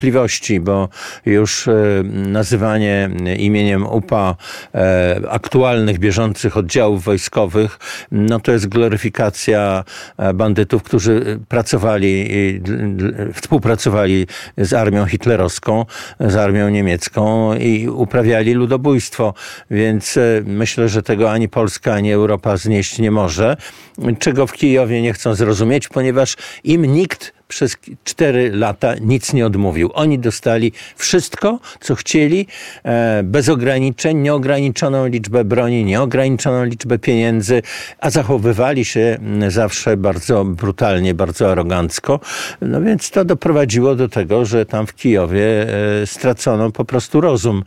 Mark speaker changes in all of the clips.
Speaker 1: wątpliwości, bo już nazywanie imieniem UPA aktualnych, bieżących oddziałów wojskowych, no to jest gloryfikacja bandytów, którzy współpracowali z armią hitlerowską, z armią niemiecką i uprawiali ludobójstwo. Więc myślę, że tego ani Polska, ani Europa znieść nie może, czego w Kijowie nie chcą zrozumieć, ponieważ im nikt przez 4 lata nic nie odmówił. Oni dostali wszystko, co chcieli, bez ograniczeń, nieograniczoną liczbę broni, nieograniczoną liczbę pieniędzy, a zachowywali się zawsze bardzo brutalnie, bardzo arogancko. No więc to doprowadziło do tego, że tam w Kijowie stracono po prostu rozum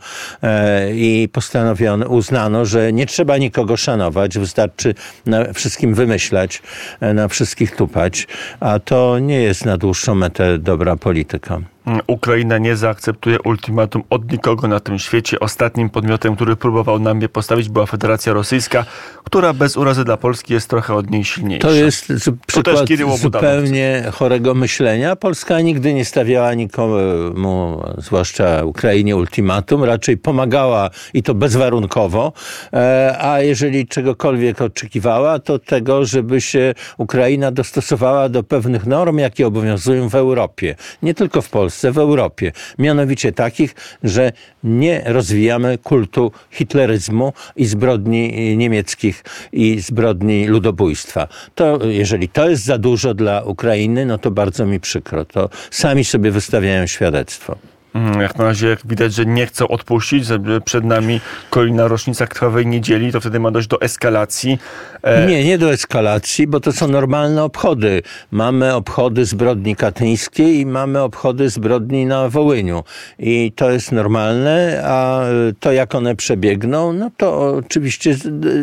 Speaker 1: i uznano, że nie trzeba nikogo szanować, wystarczy na wszystkim wymyślać, na wszystkich tupać, a to nie jest na dłuższą metę dobra polityka.
Speaker 2: Ukraina nie zaakceptuje ultimatum od nikogo na tym świecie. Ostatnim podmiotem, który próbował nam je postawić, była Federacja Rosyjska, która bez urazy dla Polski jest trochę od niej silniejsza.
Speaker 1: To jest przykład zupełnie chorego myślenia. Polska nigdy nie stawiała nikomu, zwłaszcza Ukrainie, ultimatum. Raczej pomagała i to bezwarunkowo. A jeżeli czegokolwiek oczekiwała, to tego, żeby się Ukraina dostosowała do pewnych norm, jakie obowiązują w Europie. Nie tylko w Polsce, w Europie. Mianowicie takich, że nie rozwijamy kultu hitleryzmu i zbrodni niemieckich i zbrodni ludobójstwa. To, jeżeli to jest za dużo dla Ukrainy, no to bardzo mi przykro. To sami sobie wystawiają świadectwo.
Speaker 2: Jak na razie jak widać, że nie chcą odpuścić, że przed nami kolejna rocznica krwawej niedzieli, to wtedy ma dojść do eskalacji.
Speaker 1: Nie do eskalacji, bo to są normalne obchody. Mamy obchody zbrodni katyńskiej i mamy obchody zbrodni na Wołyniu. I to jest normalne, a to jak one przebiegną, no to oczywiście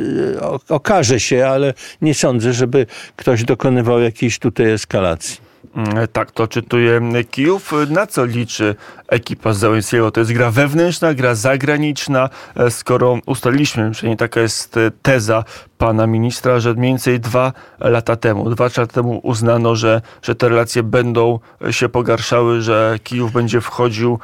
Speaker 1: okaże się, ale nie sądzę, żeby ktoś dokonywał jakiejś tutaj eskalacji.
Speaker 2: Tak, to czytuje Kijów. Na co liczy ekipa Zełenskiego? To jest gra wewnętrzna, gra zagraniczna. Skoro ustaliliśmy, przynajmniej taka jest teza pana ministra, że mniej więcej 2 lata temu uznano, że te relacje będą się pogarszały, że Kijów będzie wchodził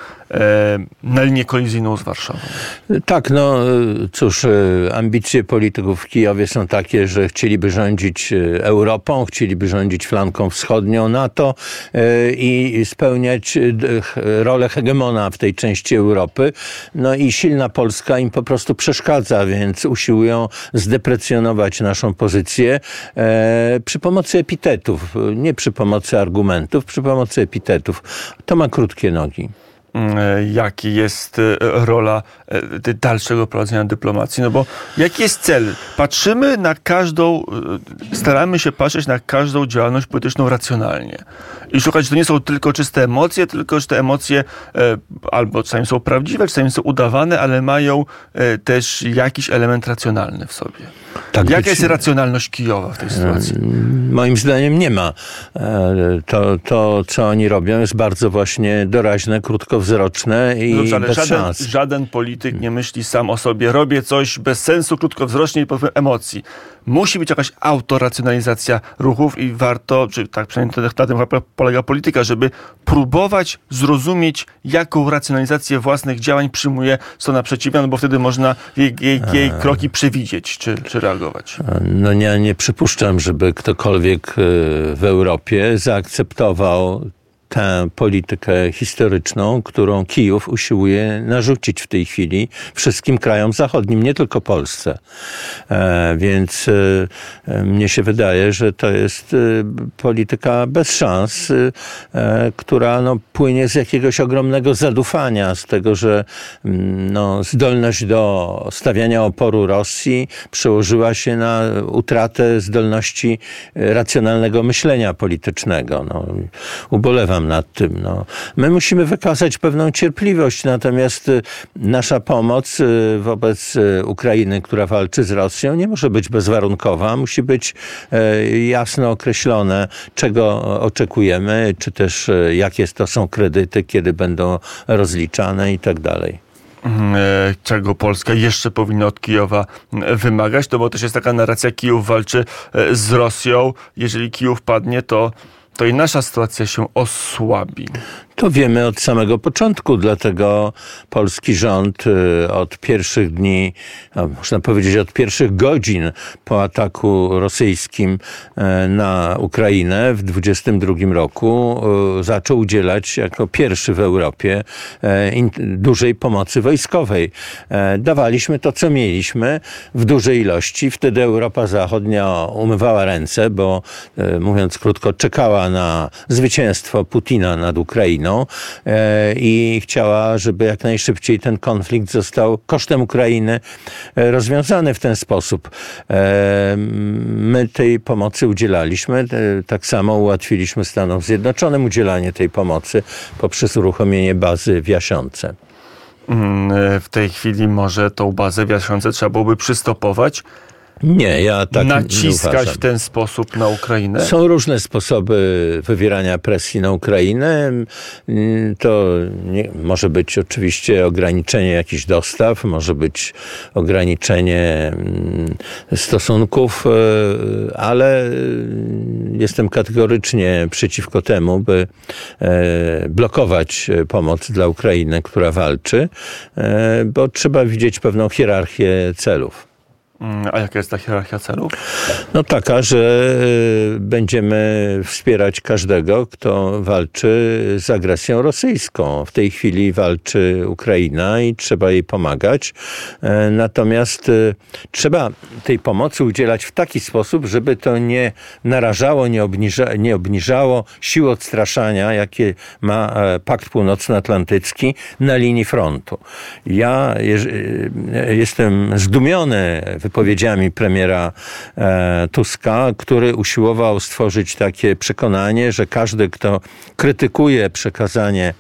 Speaker 2: na linię kolizyjną z Warszawą.
Speaker 1: Tak, no cóż, ambicje polityków w Kijowie są takie, że chcieliby rządzić Europą, chcieliby rządzić flanką wschodnią NATO i spełniać rolę hegemona w tej części Europy. No i silna Polska im po prostu przeszkadza, więc usiłują zdeprecjonować naszą pozycję przy pomocy epitetów, nie przy pomocy argumentów, przy pomocy epitetów. To ma krótkie nogi.
Speaker 2: Jaki jest rola dalszego prowadzenia dyplomacji? No bo jaki jest cel? Staramy się patrzeć na każdą działalność polityczną racjonalnie. I szukać, że to nie są tylko czyste emocje, tylko że te emocje albo czasami są prawdziwe, czasami są udawane, ale mają też jakiś element racjonalny w sobie. Tak, jaka jest racjonalność Kijowa w tej sytuacji?
Speaker 1: Moim zdaniem nie ma. To, co oni robią, jest bardzo właśnie doraźne, krótkowzroczne i bez szans.
Speaker 2: Żaden polityk nie myśli sam o sobie. Robię coś bez sensu, krótkowzrocznie i pod wpływem emocji. Musi być jakaś autoracjonalizacja ruchów i warto, czy tak przynajmniej na tym polega polityka, żeby próbować zrozumieć, jaką racjonalizację własnych działań przyjmuje strona przeciwna, no bo wtedy można jej kroki przewidzieć, czy reagować.
Speaker 1: No ja nie przypuszczam, żeby ktokolwiek w Europie zaakceptował tę politykę historyczną, którą Kijów usiłuje narzucić w tej chwili wszystkim krajom zachodnim, nie tylko Polsce. Więc mnie się wydaje, że to jest polityka bez szans, która płynie z jakiegoś ogromnego zadufania, z tego, że zdolność do stawiania oporu Rosji przełożyła się na utratę zdolności racjonalnego myślenia politycznego. Ubolewam nad tym. My musimy wykazać pewną cierpliwość, natomiast nasza pomoc wobec Ukrainy, która walczy z Rosją, nie może być bezwarunkowa. Musi być jasno określone, czego oczekujemy, czy też jakie to są kredyty, kiedy będą rozliczane i tak dalej.
Speaker 2: Czego Polska jeszcze powinna od Kijowa wymagać? To bo też jest taka narracja, Kijów walczy z Rosją. Jeżeli Kijów padnie, to i nasza sytuacja się osłabi.
Speaker 1: To wiemy od samego początku, dlatego polski rząd od pierwszych dni, można powiedzieć od pierwszych godzin po ataku rosyjskim na Ukrainę w 2022 roku zaczął udzielać jako pierwszy w Europie dużej pomocy wojskowej. Dawaliśmy to, co mieliśmy w dużej ilości. Wtedy Europa Zachodnia umywała ręce, bo mówiąc krótko, czekała na zwycięstwo Putina nad Ukrainą i chciała, żeby jak najszybciej ten konflikt został kosztem Ukrainy rozwiązany w ten sposób. My tej pomocy udzielaliśmy. Tak samo ułatwiliśmy Stanom Zjednoczonym udzielanie tej pomocy poprzez uruchomienie bazy w Jasionce.
Speaker 2: W tej chwili może tą bazę w Jasionce trzeba byłoby przystopować?
Speaker 1: Nie, ja tak
Speaker 2: naciskać
Speaker 1: nie uważam.
Speaker 2: w ten sposób na Ukrainę?
Speaker 1: Są różne sposoby wywierania presji na Ukrainę. To może być oczywiście ograniczenie jakichś dostaw, może być ograniczenie stosunków, ale jestem kategorycznie przeciwko temu, by blokować pomoc dla Ukrainy, która walczy, bo trzeba widzieć pewną hierarchię celów.
Speaker 2: A jaka jest ta hierarchia celów?
Speaker 1: No taka, że będziemy wspierać każdego, kto walczy z agresją rosyjską. W tej chwili walczy Ukraina i trzeba jej pomagać. Natomiast trzeba tej pomocy udzielać w taki sposób, żeby to nie narażało, nie obniżało sił odstraszania, jakie ma Pakt Północnoatlantycki na linii frontu. Ja jestem zdumiony wypowiedziami premiera Tuska, który usiłował stworzyć takie przekonanie, że każdy, kto krytykuje przekazanie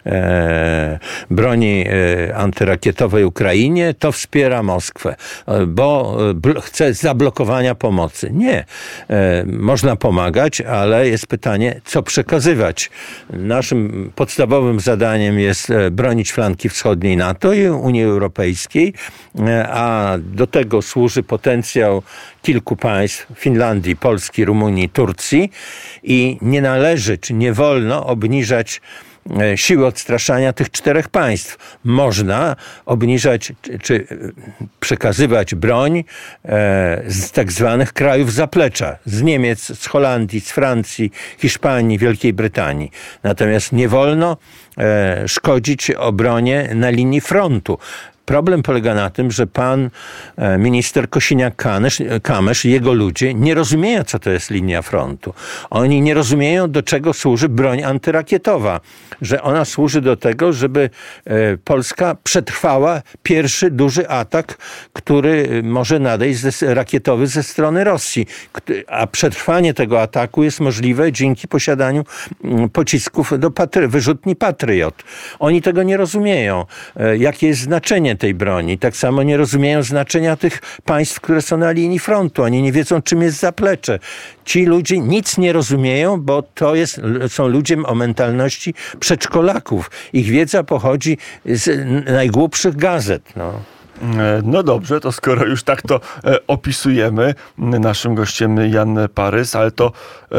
Speaker 1: broni antyrakietowej Ukrainie, to wspiera Moskwę, bo chce zablokowania pomocy. Nie. Można pomagać, ale jest pytanie, co przekazywać. Naszym podstawowym zadaniem jest bronić flanki wschodniej NATO i Unii Europejskiej, a do tego służy potencjał kilku państw, Finlandii, Polski, Rumunii, Turcji i nie należy, czy nie wolno obniżać siły odstraszania tych czterech państw. Można obniżać czy przekazywać broń z tak zwanych krajów zaplecza. Z Niemiec, z Holandii, z Francji, Hiszpanii, Wielkiej Brytanii. Natomiast nie wolno szkodzić obronie na linii frontu. Problem polega na tym, że pan minister Kosiniak-Kamysz i jego ludzie nie rozumieją, co to jest linia frontu. Oni nie rozumieją, do czego służy broń antyrakietowa. Że ona służy do tego, żeby Polska przetrwała pierwszy duży atak, który może nadejść rakietowy ze strony Rosji. A przetrwanie tego ataku jest możliwe dzięki posiadaniu pocisków do wyrzutni Patriot. Oni tego nie rozumieją. Jakie jest znaczenie tej broni. Tak samo nie rozumieją znaczenia tych państw, które są na linii frontu. Oni nie wiedzą, czym jest zaplecze. Ci ludzie nic nie rozumieją, bo są ludzie o mentalności przedszkolaków. Ich wiedza pochodzi z najgłupszych gazet.
Speaker 2: No dobrze, to skoro już tak to opisujemy, naszym gościem Jan Parys, ale to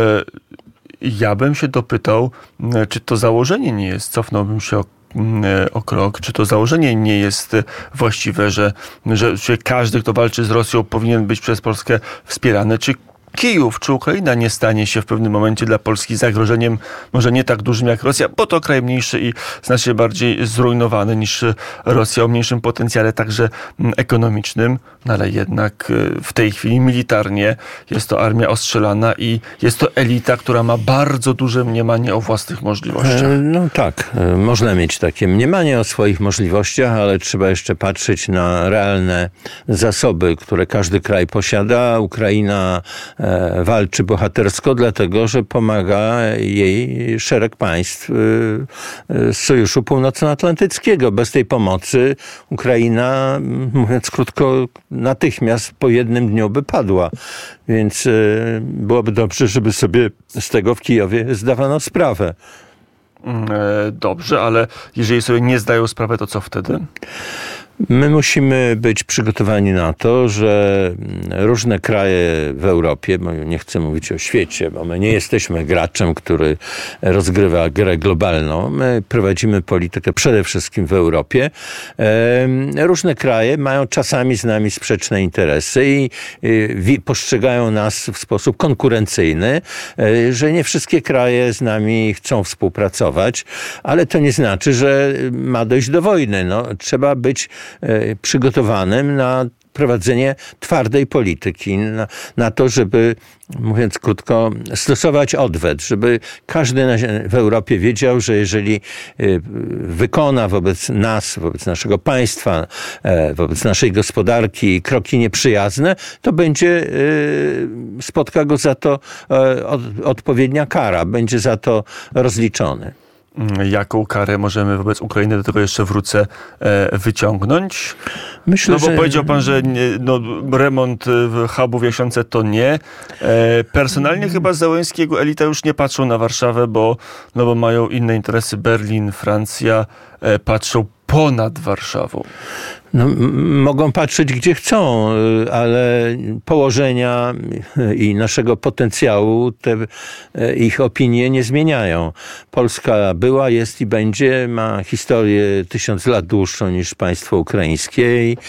Speaker 2: ja bym się dopytał, czy to założenie nie jest, cofnąłbym się o krok, czy to założenie nie jest właściwe, że każdy, kto walczy z Rosją, powinien być przez Polskę wspierany, czy Kijów, czy Ukraina nie stanie się w pewnym momencie dla Polski zagrożeniem, może nie tak dużym jak Rosja, bo to kraj mniejszy i znacznie bardziej zrujnowany niż Rosja, o mniejszym potencjale także ekonomicznym, no ale jednak w tej chwili militarnie jest to armia ostrzelana i jest to elita, która ma bardzo duże mniemanie o własnych możliwościach.
Speaker 1: No tak, można mieć takie mniemanie o swoich możliwościach, ale trzeba jeszcze patrzeć na realne zasoby, które każdy kraj posiada. Ukraina walczy bohatersko, dlatego że pomaga jej szereg państw z Sojuszu Północnoatlantyckiego. Bez tej pomocy Ukraina, mówiąc krótko, natychmiast po jednym dniu by padła. Więc byłoby dobrze, żeby sobie z tego w Kijowie zdawano sprawę.
Speaker 2: Dobrze, ale jeżeli sobie nie zdają sprawy, to co wtedy?
Speaker 1: My musimy być przygotowani na to, że różne kraje w Europie, bo nie chcę mówić o świecie, bo my nie jesteśmy graczem, który rozgrywa grę globalną. My prowadzimy politykę przede wszystkim w Europie. Różne kraje mają czasami z nami sprzeczne interesy i postrzegają nas w sposób konkurencyjny, że nie wszystkie kraje z nami chcą współpracować, ale to nie znaczy, że ma dojść do wojny. No, trzeba być przygotowanym na prowadzenie twardej polityki, na to, żeby, mówiąc krótko, stosować odwet, żeby każdy w Europie wiedział, że jeżeli wykona wobec nas, wobec naszego państwa, wobec naszej gospodarki kroki nieprzyjazne, to spotka go za to odpowiednia kara, będzie za to rozliczony.
Speaker 2: Jaką karę możemy wobec Ukrainy, do tego jeszcze wrócę, wyciągnąć?
Speaker 1: Myślę,
Speaker 2: bo powiedział pan, że remont hubu w Jasionce to nie. Personalnie chyba z Zełenskiego elita już nie patrzą na Warszawę, bo mają inne interesy. Berlin, Francja patrzą ponad Warszawą.
Speaker 1: No, mogą patrzeć gdzie chcą, ale położenia i naszego potencjału ich opinie nie zmieniają. Polska była, jest i będzie, ma historię 1000 lat dłuższą niż państwo ukraińskie i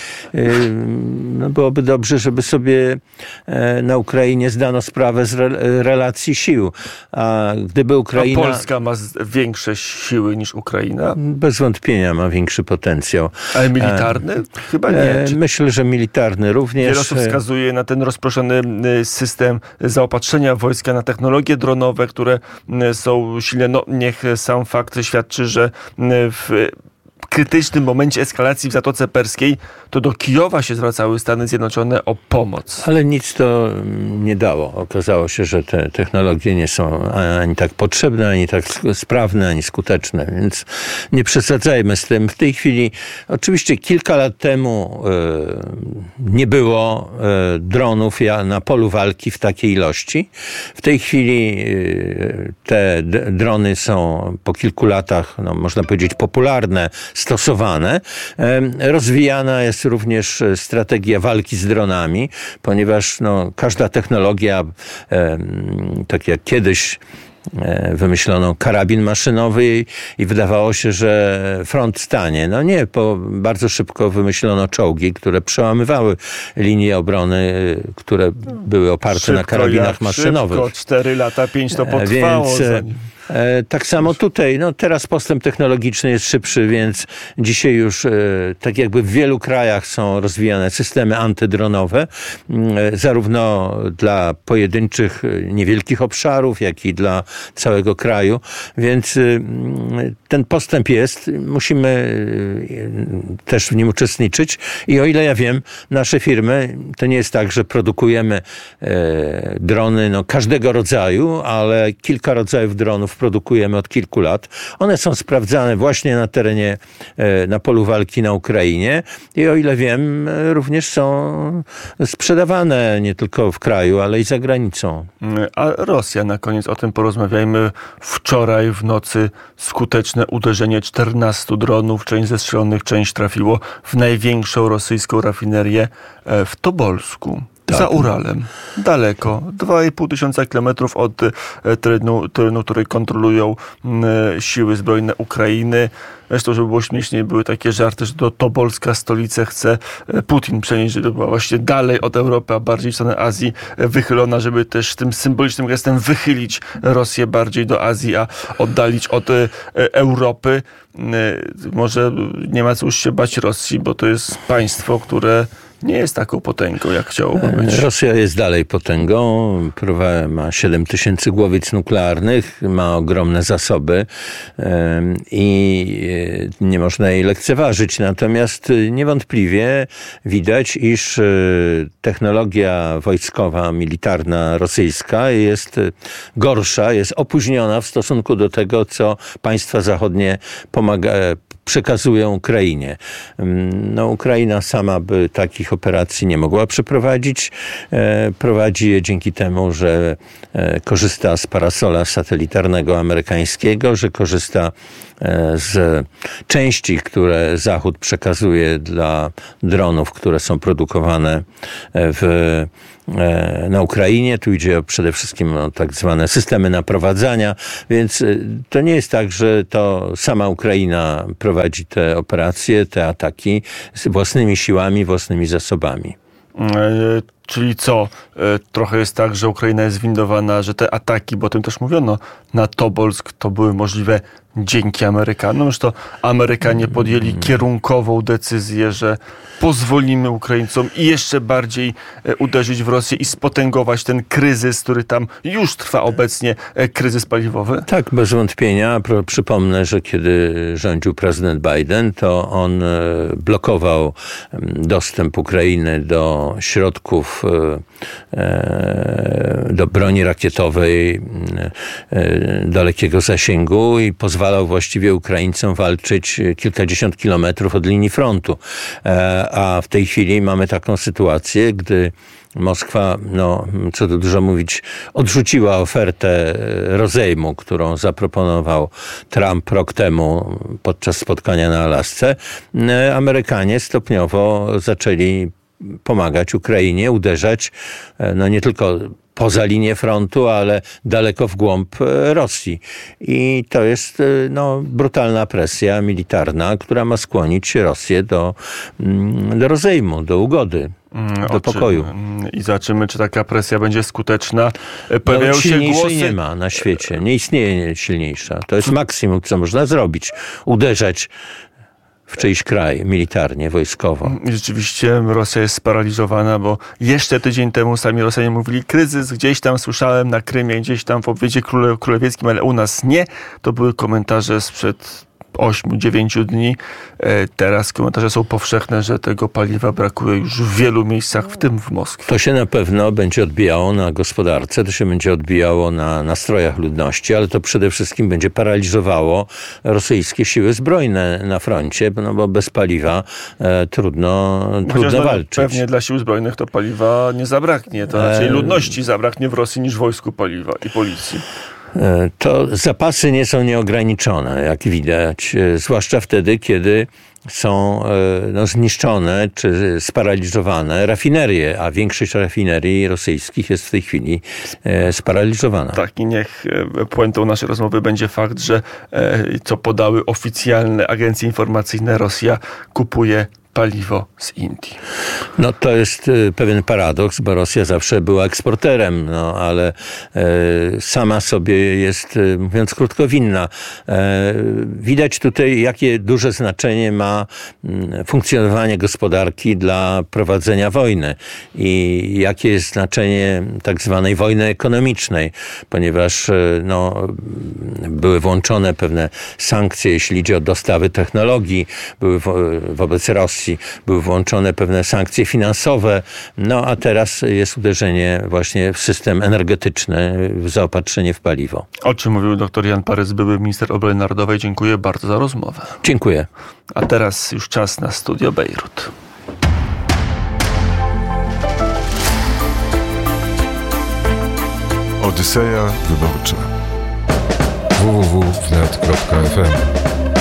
Speaker 1: byłoby dobrze, żeby sobie na Ukrainie zdano sprawę z relacji sił. A gdyby Ukraina...
Speaker 2: A Polska ma większe siły niż Ukraina?
Speaker 1: Bez wątpienia ma większy potencjał.
Speaker 2: Ale militarny? Chyba nie.
Speaker 1: Myślę, że militarny również.
Speaker 2: Wiele osób wskazuje na ten rozproszony system zaopatrzenia wojska, na technologie dronowe, które są silne. Niech sam fakt świadczy, że w krytycznym momencie eskalacji w Zatoce Perskiej to do Kijowa się zwracały Stany Zjednoczone o pomoc.
Speaker 1: Ale nic to nie dało. Okazało się, że te technologie nie są ani tak potrzebne, ani tak sprawne, ani skuteczne, więc nie przesadzajmy z tym. W tej chwili, oczywiście kilka lat temu nie było dronów na polu walki w takiej ilości. W tej chwili te drony są po kilku latach, można powiedzieć, popularne, stosowane. Rozwijana jest również strategia walki z dronami, ponieważ każda technologia, tak jak kiedyś wymyślono karabin maszynowy i wydawało się, że front stanie. Nie, bardzo szybko wymyślono czołgi, które przełamywały linie obrony, które były oparte na karabinach maszynowych.
Speaker 2: Szybko, 4 lata, 5 to potrwało.
Speaker 1: Tak samo tutaj, teraz postęp technologiczny jest szybszy, więc dzisiaj już tak jakby w wielu krajach są rozwijane systemy antydronowe, zarówno dla pojedynczych, niewielkich obszarów, jak i dla całego kraju, więc ten postęp jest, musimy też w nim uczestniczyć i o ile ja wiem, nasze firmy, to nie jest tak, że produkujemy drony każdego rodzaju, ale kilka rodzajów dronów produkujemy od kilku lat. One są sprawdzane właśnie na terenie, na polu walki na Ukrainie i o ile wiem, również są sprzedawane nie tylko w kraju, ale i za granicą.
Speaker 2: A Rosja, na koniec o tym porozmawiajmy. Wczoraj w nocy skuteczne uderzenie 14 dronów, część zestrzelonych, część trafiło w największą rosyjską rafinerię w Tobolsku. Tak. Za Uralem. Daleko. 2500 kilometrów od terenu, który kontrolują siły zbrojne Ukrainy. Zresztą, żeby było śmieszniej, były takie żarty, że do Tobolska stolicę chce Putin przenieść, żeby była właśnie dalej od Europy, a bardziej w stronę Azji wychylona, żeby też tym symbolicznym gestem wychylić Rosję bardziej do Azji, a oddalić od Europy. Może nie ma co już się bać Rosji, bo to jest państwo, które nie jest taką potęgą, jak chciałoby być.
Speaker 1: Rosja jest dalej potęgą, ma 7000 głowic nuklearnych, ma ogromne zasoby i nie można jej lekceważyć. Natomiast niewątpliwie widać, iż technologia wojskowa, militarna rosyjska jest gorsza, jest opóźniona w stosunku do tego, co państwa zachodnie przekazują Ukrainie. Ukraina sama by takich operacji nie mogła przeprowadzić. Prowadzi je dzięki temu, że korzysta z parasola satelitarnego amerykańskiego, że korzysta z części, które Zachód przekazuje dla dronów, które są produkowane na Ukrainie. Tu idzie przede wszystkim o tak zwane systemy naprowadzania, więc to nie jest tak, że to sama Ukraina prowadzi te operacje, te ataki z własnymi siłami, własnymi zasobami.
Speaker 2: Czyli co? Trochę jest tak, że Ukraina jest windowana, że te ataki, bo o tym też mówiono, na Tobolsk to były możliwe dzięki Amerykanom. Że to Amerykanie podjęli kierunkową decyzję, że pozwolimy Ukraińcom i jeszcze bardziej uderzyć w Rosję i spotęgować ten kryzys, który tam już trwa obecnie, kryzys paliwowy?
Speaker 1: Tak, bez wątpienia. Przypomnę, że kiedy rządził prezydent Biden, to on blokował dostęp Ukrainy do środków, do broni rakietowej dalekiego zasięgu i pozwalał właściwie Ukraińcom walczyć kilkadziesiąt kilometrów od linii frontu. A w tej chwili mamy taką sytuację, gdy Moskwa, co tu dużo mówić, odrzuciła ofertę rozejmu, którą zaproponował Trump rok temu podczas spotkania na Alasce. Amerykanie stopniowo zaczęli pomagać Ukrainie, uderzać nie tylko poza linię frontu, ale daleko w głąb Rosji. I to jest brutalna presja militarna, która ma skłonić Rosję do rozejmu, do ugody, do pokoju.
Speaker 2: I zobaczymy, czy taka presja będzie skuteczna.
Speaker 1: Silniejszej nie ma na świecie. Nie istnieje silniejsza. To jest maksimum, co można zrobić. Uderzać w czyjś kraj militarnie, wojskowo.
Speaker 2: I rzeczywiście Rosja jest sparaliżowana, bo jeszcze tydzień temu sami Rosjanie mówili, kryzys gdzieś tam słyszałem na Krymie, gdzieś tam w obwodzie królewieckim, ale u nas nie. To były komentarze sprzed 8-9 dni. Teraz komentarze są powszechne, że tego paliwa brakuje już w wielu miejscach, w tym w Moskwie.
Speaker 1: To się na pewno będzie odbijało na gospodarce, to się będzie odbijało na nastrojach ludności, ale to przede wszystkim będzie paraliżowało rosyjskie siły zbrojne na froncie, bo bez paliwa trudno walczyć.
Speaker 2: Pewnie dla sił zbrojnych to paliwa nie zabraknie. To raczej ludności zabraknie w Rosji niż wojsku paliwa i policji.
Speaker 1: To zapasy nie są nieograniczone, jak widać, zwłaszcza wtedy, kiedy są zniszczone czy sparaliżowane rafinerie, a większość rafinerii rosyjskich jest w tej chwili sparaliżowana.
Speaker 2: Tak, i niech puentą naszej rozmowy będzie fakt, że co podały oficjalne agencje informacyjne, Rosja kupuje paliwo z Indii.
Speaker 1: To jest pewien paradoks, bo Rosja zawsze była eksporterem, ale sama sobie jest, mówiąc krótko, winna. Widać tutaj, jakie duże znaczenie ma funkcjonowanie gospodarki dla prowadzenia wojny i jakie jest znaczenie tak zwanej wojny ekonomicznej, ponieważ były włączone pewne sankcje, jeśli idzie o dostawy technologii, były wobec Rosji, były włączone pewne sankcje finansowe, a teraz jest uderzenie właśnie w system energetyczny, w zaopatrzenie w paliwo.
Speaker 2: O czym mówił dr Jan Parys, były minister obrony narodowej. Dziękuję bardzo za rozmowę.
Speaker 1: Dziękuję.
Speaker 2: A teraz już czas na Studio Bejrut.
Speaker 3: Odyseja wyborcza. www.wnet.fm